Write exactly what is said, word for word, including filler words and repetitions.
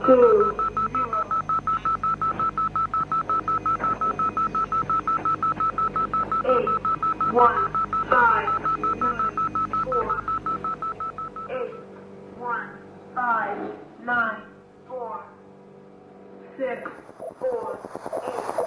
two, eight, one, five, nine, four, eight, one, five, nine, four, six, four, eight.